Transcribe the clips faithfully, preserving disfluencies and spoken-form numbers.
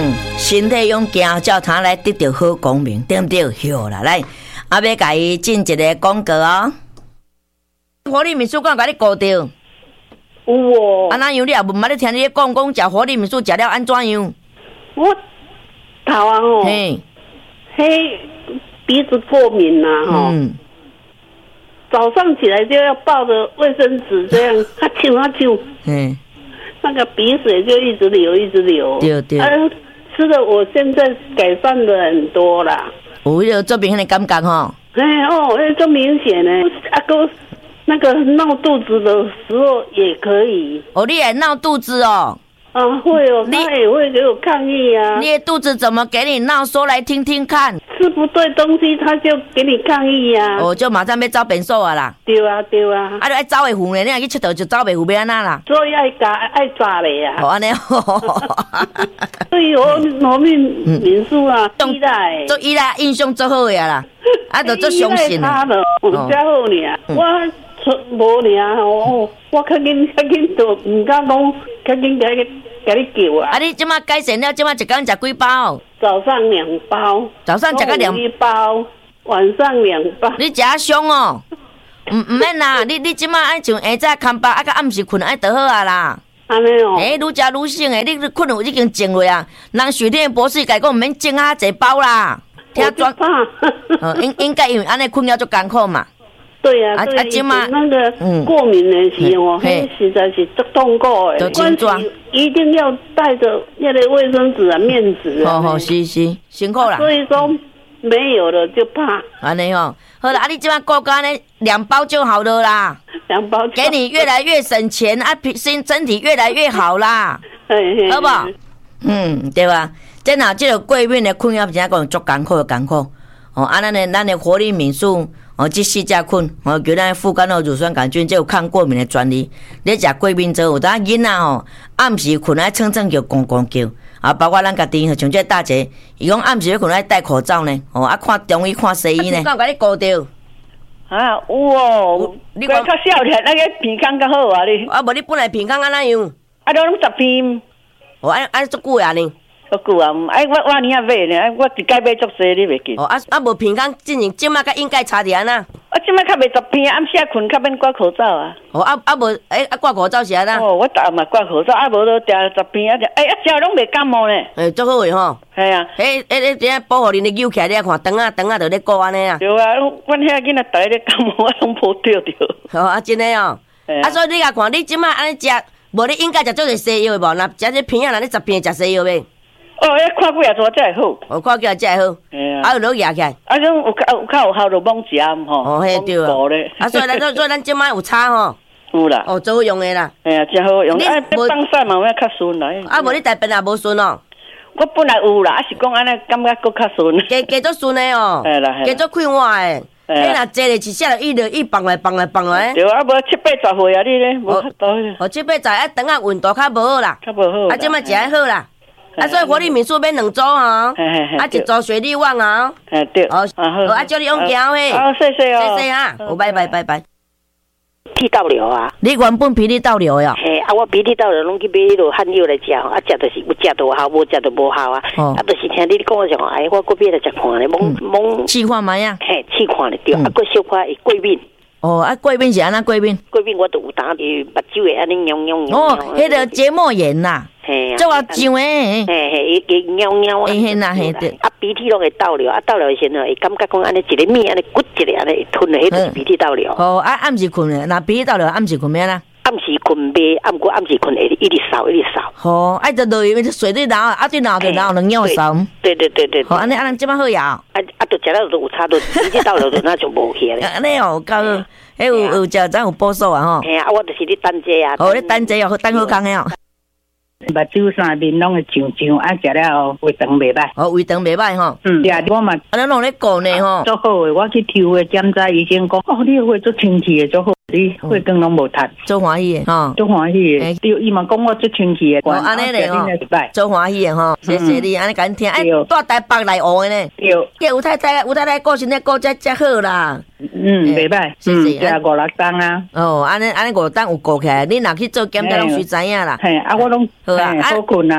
嗯，身体勇健，才通来得到好功名，对不对？好啦，来，啊，要甲伊进一个广告哦。活力民宿敢甲你顾到？有哦。 啊，哪样？你也无捌咧听你咧讲讲，食活力民宿食了安怎样？ 我头啊吼， 嘿， 嘿，鼻子过敏呐、啊、吼。嗯。早上起来就要抱着卫生纸这样，哈啾哈啾。嗯。那个鼻水就一直流，一直流。对对。啊，吃的我现在改善了很多啦。 有迄个做明显的感觉吼。 哎哦，哎，这明显呢。啊哥，那个闹肚子的时候也可以。 哦，你也闹肚子哦？ 啊，会哦，他也会给我抗议啊。 你的肚子怎么给你闹？说来听听看。 吃不对东西，他就给你抗议啊。 哦，就马上要走便所啊啦。 对啊，对啊。 啊，你爱走袂赴呢？你若去佚佗就走袂赴，要安那啦？ 所以爱加爱抓嘞啊。 哦，安尼。 所以我我们民宿啊，依赖。 做依赖印象最好的啦，啊，就做相信的。 他的，我较好呢。我无呢吼，我较紧较紧就唔敢讲，较紧甲你甲你叫啊。 啊，你即马改善了，即马一工食几包？ 早上两包， 早上食个两一包，晚上两包。 你食啊凶哦，唔唔免啦，你你即马爱像下早看饱，啊，甲暗时困爱就好啊啦。 安尼哦。 诶，愈食愈醒诶，你困有已经静落啊。人许天博士甲讲唔免静啊，一包啦。 听专怕。 呃，应应该因为安尼困了就艰苦嘛。 对呀、啊，对啊，即嘛那个过敏的时候，嘿、嗯，实在是足痛苦的。关系一定要带着那个卫生纸啊、面纸啊。 好好，是是，辛苦啦。 所以说没有了就怕。 安尼哦，好啦，啊，你即马过干呢，两包就好了啦。 两包。 给你越来越省钱啊，身身体越来越好啦，好不好？嗯，对吧？真啊，这个过敏的困扰，真正讲足艰苦的艰苦。哦，啊，咱的咱的活力民宿。哦，这四只菌，哦，叫咱副干肉乳酸杆菌，这有抗过敏的专利。你食过敏之后，有当囡仔吼，暗时困爱蹭蹭叫、公公叫，啊，包括咱家己，像这大姐，伊讲暗时要困爱戴口罩呢，哦，啊，看中医、看西医呢。我甲你顾着。 啊，有哦，你讲较少天，那个鼻腔较好啊，你。 啊，无你本来鼻腔安怎样？ 啊，拢十片。 哦，安安足久啊呢？ 足久啊！哎，我我年啊买呢，我一届买足济，你袂记。 哦，啊啊，无鼻腔进前，即马甲应该差点啊。 我即摆较袂十片，暗时困较免挂口罩啊。 哦，啊啊无，诶啊挂口罩是安那？ 哦，我逐暗嘛挂口罩，啊无都定十片啊，诶啊，食拢袂感冒呢。 诶，足好诶吼。 系啊。 诶诶诶，点保护恁咧扭起来，你看肠啊肠啊，就咧顾安尼啊。 对啊，阮遐囡仔逐个咧感冒，我拢无着着。 哦，啊真诶哦。啊，所以你甲看，你即摆安尼食，无你应该食做者西药诶无？若食这片啊，若你十片食西药诶。 哦，迄看几啊撮才会好。 哦，看几啊才会好。 哎啊，有落压起来。 啊，种有较有较有效就猛食吼。 哦，嘿对啊。啊，所以咱所以咱即摆有差吼。 有啦。 哦，最好用诶啦。 哎呀，真好用。啊，放晒嘛，要较顺啦。 啊，无你大便也无顺哦。 我本来有啦，啊是讲安尼感觉搁较顺。 加加做顺诶哦。 系啦系。 加做快活诶。你若坐咧一下就一直一放来放来放来。 对啊，无七八十岁啊，你咧无法度。 哦，七八十啊，等下运动较无好啦。 较无好。 啊，即摆食好啦。啊，所以活力民宿买两组吼，啊，一组水力旺哦。 哎对。 哦，好，啊，祝你用行嘿。 好，谢谢哦。 谢谢啊，好，拜拜拜拜。 鼻倒流啊！ 你原本鼻涕倒流呀？ 嘿，啊，我鼻涕倒流拢去买迄落汉药来食，啊，食就是有食就有效，无食就无效啊。哦。啊，就是听你讲上，哎，我个别来食看咧，懵懵。 试看卖啊？ 嘿，试看咧对，啊，个小可过敏。 哦，啊，过敏是安那过敏？ 过敏我都有当诶，目睭会安尼痒痒痒。 哦，迄个结膜炎呐。嘿。做啊痒诶。 嘿嘿，伊痒痒啊。嘿呐嘿对。 啊，鼻涕拢会倒流，啊，倒流诶时阵会感觉讲安尼一个面安尼骨一个安尼吞咧，迄就是鼻涕倒流。 哦，啊，暗时困咧，那鼻涕倒流，暗时困咩啦？ 暗时困袂，暗过暗时困会一直扫一直扫。 哦，啊，就落去水对脑，啊对脑对脑能尿扫。 对对对对。 好，安尼安尼即摆好呀。 啊啊，都食了都有差，都鼻涕倒流就那就无去咧。 安尼哦，够，迄有有食咱有补素啊吼。 嘿啊，我就是咧等这啊。 哦，你等这哦，等好工诶哦。 目睭三面拢会痒痒，啊食了胃肠袂歹。 哦，胃肠袂歹吼。 嗯，对啊，我嘛， 啊，咱拢咧讲呢吼。 足好诶，我去抽诶检查医生讲，哦，你胃足清气诶，足好，你胃肠拢无塌。 足欢喜诶，吼。 足欢喜诶，对，伊嘛讲我足清气诶。 哦，安尼咧吼。足欢喜诶吼，谢谢你，安尼甲你听。哎，住台北来学诶呢。 对。 叫吴太太，吴太太顾身体顾遮遮好啦。 嗯，袂歹。谢谢。食五六档啊。 哦，安尼安尼五档有顾起来，你若去做检查拢随知影啦。 嘿，啊，我拢好啊，好困啊。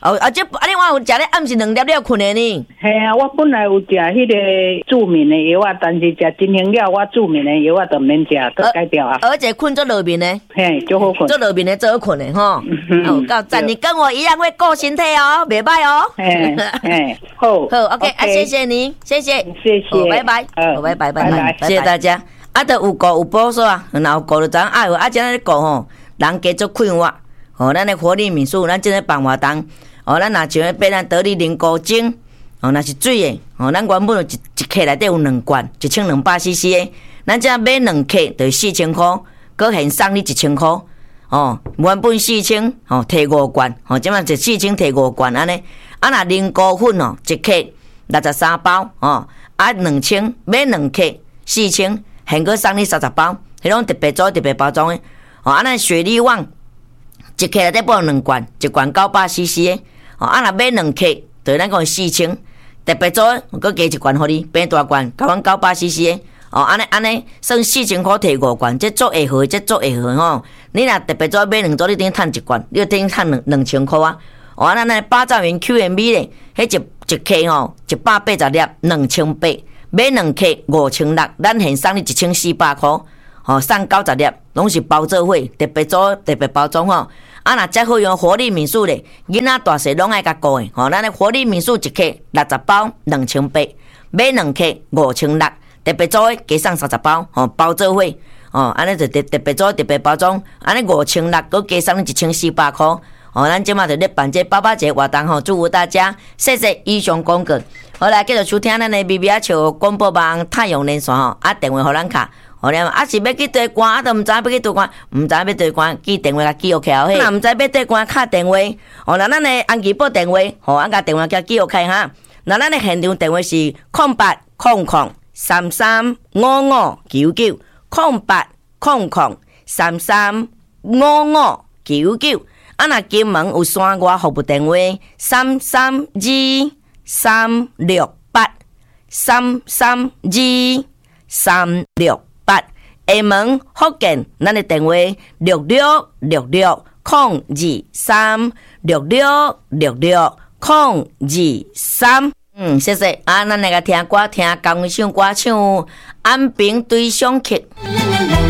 哦，啊，这啊，你我有食咧暗时两粒了困的呢？ 系啊，我本来有食迄个助眠的药啊，但是食金星了，我助眠的药啊，就免食，都改掉啊。 而且困做落眠的， 嘿，就好困。 做落眠的最好困的吼。哦，够赞！你跟我一样会顾身体哦，袂歹哦。 嘿，嘿，好， 好 ，OK， 啊，谢谢你，谢谢， 谢谢， 拜拜，好，拜拜，拜拜，谢谢大家。啊，都有顾有补说啊，然后顾就知影爱有啊，怎样咧顾吼，人加足快活。哦，咱的活力民宿，咱即个办活动，哦，咱若像要咱得力灵菇精，哦，若是水的，哦，咱原本有一一克内底有两罐，一千两百 C C 的，咱只买两克就是四千块，搁现送你一千块，哦，原本四千，哦，摕五罐，哦，即摆就四千摕五罐安尼，啊，若灵菇粉哦，一克六十三包，哦，啊，两千买两克四千，现搁送你三十包，迄种特别做特别包装的，哦，啊，咱雪莉旺。一克内底包两罐，一罐九百 C C 的，哦，啊，若买两克，就是咱讲四千，特别做，搁加一罐互你，变大罐，甲阮九百 C C 的，哦，安尼安尼，算四千块摕五罐，这做会好，这做会好吼。你若特别做买两组，你等于趁一罐，你等于趁两两千块啊。哦，啊，咱那八兆元 Q M B 咧，迄一一克吼，一百八十粒，两千八，买两克五千六，咱现送你一千四百块。哦，送九十粒，拢是包做伙，特别做特别包装吼。啊，若再好用活力民宿咧，囡仔大细拢爱甲顾诶。吼，咱的活力民宿一克六十包，两千八，买两克五千六，特别做诶，加送三十包，吼，包做伙。哦，安尼就特特别做特别包装，安尼五千六，佮加送你一千四百块。哦，咱即马就咧办这爸爸节活动吼，祝福大家，谢谢以上广告。好来，继续收听咱的 B B 啊笑广播网太阳连线吼，啊电话互咱卡。哦，了啊是要去对关，啊都毋知要去对关，毋知要对关，记电话甲记落起哦。那毋知要对关，敲电话。哦，那咱的安吉报电话，吼，啊甲电话甲记落起哈。那咱的现场电话是空八空空三三五五九九，空八空空三三五五九九。啊，若金门有山外服务电话三三二三六八三三二三六。厦门福建，咱的电话六六六六空二三六六六六空二三。嗯，谢谢啊，咱来个听歌，听江唱歌唱《安平对上客》。